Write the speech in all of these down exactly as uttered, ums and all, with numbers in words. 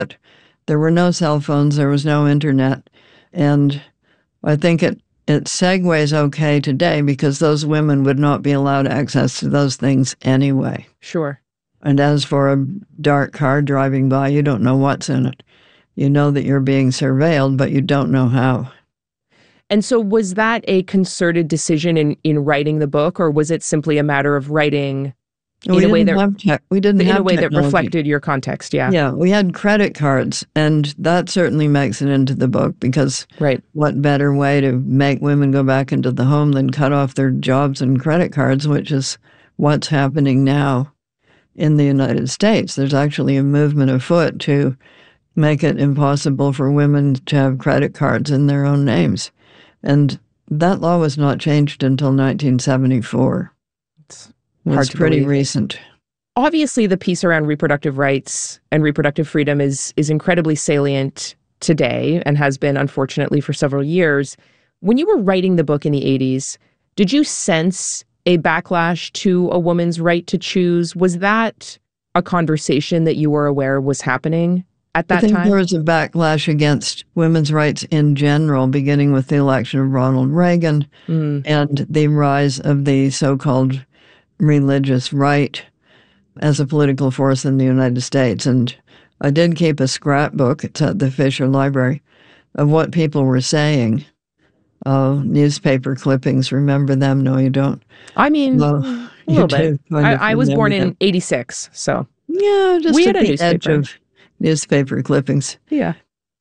There were no cell phones, there was no internet, and I think it it segues okay today because those women would not be allowed access to those things anyway. Sure. And as for a dark car driving by, you don't know what's in it. You know that you're being surveilled, but you don't know how. And so was that a concerted decision in, in writing the book, or was it simply a matter of writing in we a way that have te- we didn't in have a way technology. that reflected your context? Yeah. Yeah, we had credit cards, and that certainly makes it into the book because right. What better way to make women go back into the home than cut off their jobs and credit cards, which is what's happening now in the United States. There's actually a movement afoot to make it impossible for women to have credit cards in their own names. And that law was not changed until nineteen seventy-four. It's It's pretty believe. recent. Obviously, the piece around reproductive rights and reproductive freedom is is incredibly salient today and has been, unfortunately, for several years. When you were writing the book in the eighties, did you sense a backlash to a woman's right to choose? Was that a conversation that you were aware was happening at that I think time? there was a backlash against women's rights in general, beginning with the election of Ronald Reagan mm. and the rise of the so-called religious right as a political force in the United States. And I did keep a scrapbook, it's at the Fisher Library, of what people were saying. Uh, newspaper clippings, remember them? No, you don't. I mean, well, a little bit. I, I was born in eighty-six, so. Yeah, just we at had a the newspaper. edge of newspaper clippings. Yeah.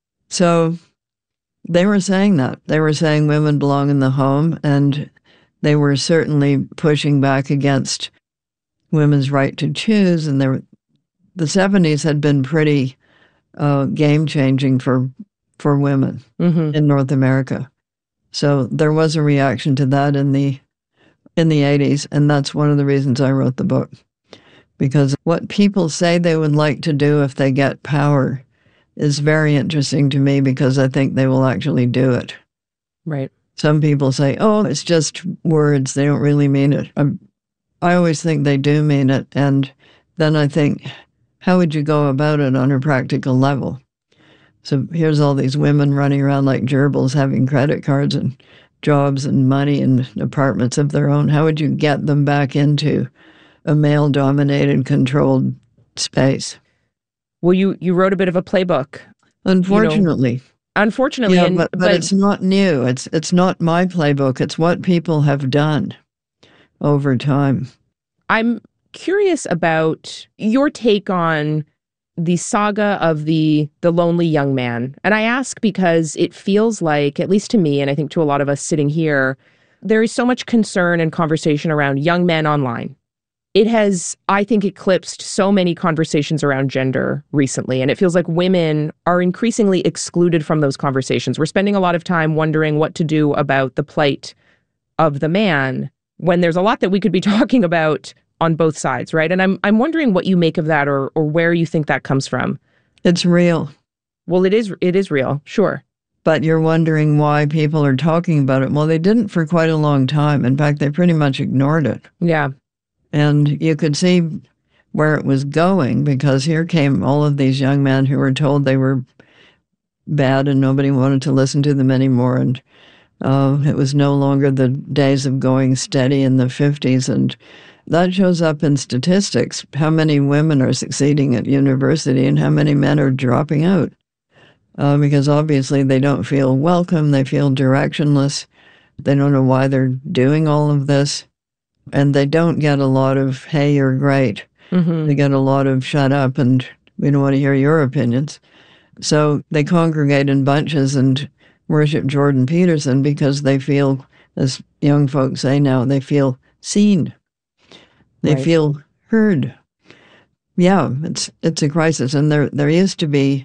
So they were saying that. They were saying women belong in the home, and they were certainly pushing back against women's right to choose. And there, the seventies had been pretty uh, game-changing for for women mm-hmm. in North America. So there was a reaction to that in the in the eighties, and that's one of the reasons I wrote the book. Because what people say they would like to do if they get power is very interesting to me because I think they will actually do it. Right. Some people say, oh, it's just words. They don't really mean it. I'm, I always think they do mean it. And then I think, how would you go about it on a practical level? So here's all these women running around like gerbils having credit cards and jobs and money and apartments of their own. How would you get them back into a male-dominated, controlled space? Well, you, you wrote a bit of a playbook. Unfortunately. You know, unfortunately. Yeah, and, but, but, but it's not new. It's it's not my playbook. It's what people have done over time. I'm curious about your take on the saga of the the lonely young man. And I ask because it feels like, at least to me, and I think to a lot of us sitting here, there is so much concern and conversation around young men online. It has, I think, eclipsed so many conversations around gender recently, and it feels like women are increasingly excluded from those conversations. We're spending a lot of time wondering what to do about the plight of the man when there's a lot that we could be talking about on both sides, right? And I'm I'm wondering what you make of that, or or where you think that comes from. It's real. Well, it is it is real, sure. But you're wondering why people are talking about it. Well, they didn't for quite a long time. In fact, they pretty much ignored it. Yeah. And you could see where it was going because here came all of these young men who were told they were bad and nobody wanted to listen to them anymore. And uh, it was no longer the days of going steady in the fifties. And that shows up in statistics, how many women are succeeding at university and how many men are dropping out. Uh, because obviously they don't feel welcome, they feel directionless, they don't know why they're doing all of this. And they don't get a lot of, hey, you're great. Mm-hmm. They get a lot of, shut up, and we don't want to hear your opinions. So they congregate in bunches and worship Jordan Peterson because they feel, as young folks say now, they feel seen. They right. feel heard. Yeah, it's it's a crisis. And there there used to be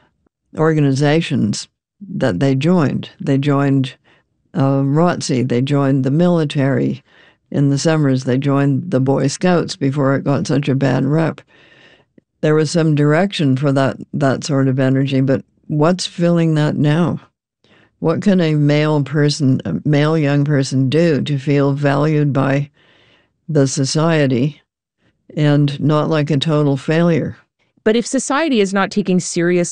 organizations that they joined. They joined uh, R O T C, they joined the military. In the summers, they joined the Boy Scouts before it got such a bad rep. There was some direction for that that sort of energy, but what's filling that now? What can a male person, a male young person do to feel valued by the society and not like a total failure? But if society is not taking serious